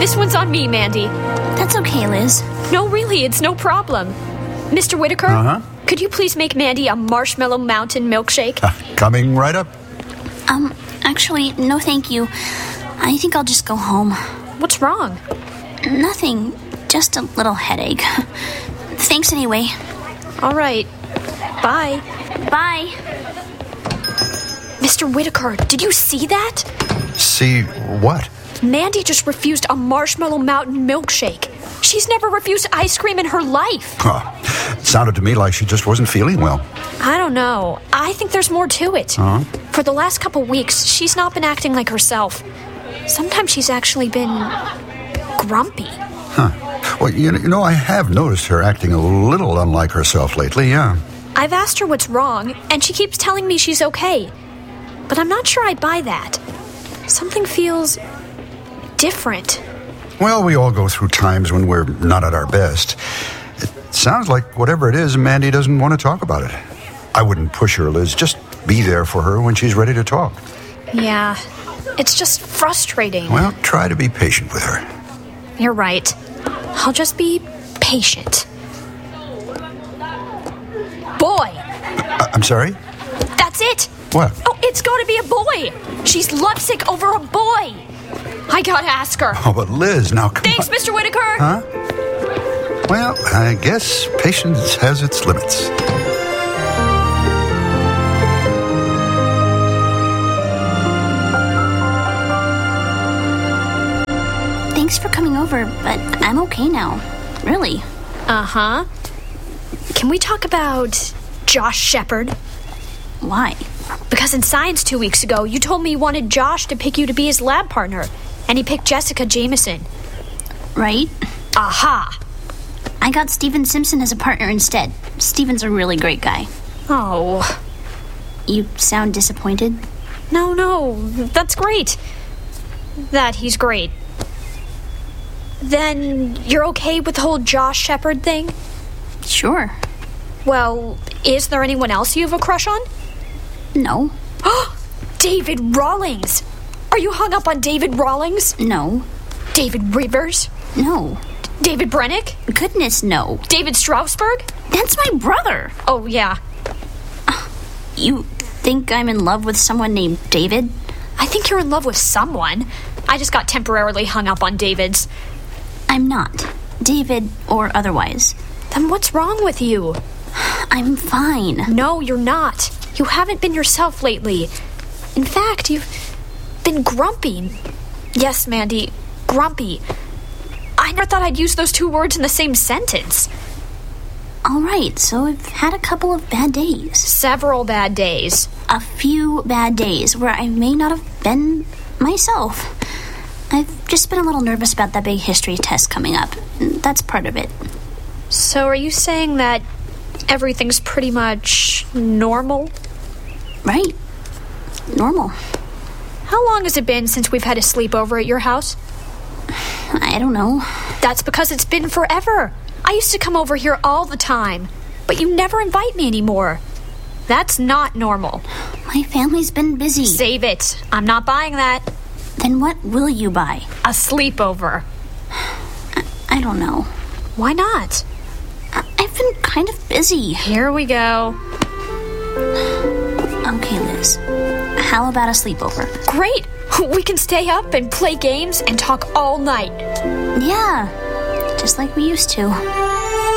This one's on me, Mandy. That's okay, Liz. No, really, it's no problem. Mr. Whitaker? Uh-huh. Could you please make Mandy a Marshmallow Mountain milkshake? Coming right up. Actually, no thank you. I think I'll just go home. What's wrong? Nothing. Just a little headache. Thanks anyway. All right. Bye. Bye. Mr. Whitaker, did you see that? See what? Mandy just refused a Marshmallow Mountain milkshake. She's never refused ice cream in her life. It sounded to me like she just wasn't feeling well. I don't know. I think there's more to it. Uh-huh. For the last couple weeks, she's not been acting like herself. Sometimes she's actually been grumpy. Well, you know, I have noticed her acting a little unlike herself lately, yeah. I've asked her what's wrong, and she keeps telling me she's okay. But I'm not sure I buy that. Something feels different. Well, we all go through times when we're not at our best. It sounds like whatever it is, Mandy doesn't want to talk about it. I wouldn't push her, Liz. Just be there for her when she's ready to talk. Yeah, it's just frustrating. Well, try to be patient with her. You're right. I'll just be patient. Boy! I'm sorry? That's it! What? Oh, it's gotta be a boy! She's lovesick over a boy! I gotta ask her. Oh, but Liz, now come Thanks, on. Mr. Whitaker! Huh? Well, I guess patience has its limits. Thanks for coming over, but I'm okay now. Really. Uh-huh. Can we talk about Josh Shepard? Why? Because in science 2 weeks ago, you told me you wanted Josh to pick you to be his lab partner, and he picked Jessica Jameson. Right? Aha! I got Steven Simpson as a partner instead. Steven's a really great guy. Oh. You sound disappointed? No, that's great. That he's great. Then you're okay with the whole Josh Shepard thing? Sure. Well, is there anyone else you have a crush on? No. David Rawlings! Are you hung up on David Rawlings? No. David Rivers? No. David Brennick? Goodness, no. David Straussberg? That's my brother. Oh, yeah. You think I'm in love with someone named David? I think you're in love with someone. I just got temporarily hung up on David's. I'm not. David or otherwise. Then what's wrong with you? I'm fine. No, you're not. You haven't been yourself lately. In fact, you've been grumpy. Yes, Mandy, grumpy. I never thought I'd use those two words in the same sentence. All right, so I've had a couple of bad days. Several bad days. A few bad days where I may not have been myself. I've just been a little nervous about that big history test coming up. That's part of it. So are you saying that everything's pretty much normal? Right. Normal. How long has it been since we've had a sleepover at your house? I don't know. That's because it's been forever. I used to come over here all the time, but you never invite me anymore. That's not normal. My family's been busy. Save it. I'm not buying that. Then what will you buy? A sleepover. I don't know. Why not? I've been kind of busy. Here we go. Okay, Liz. How about a sleepover? Great. We can stay up and play games and talk all night. Yeah, just like we used to.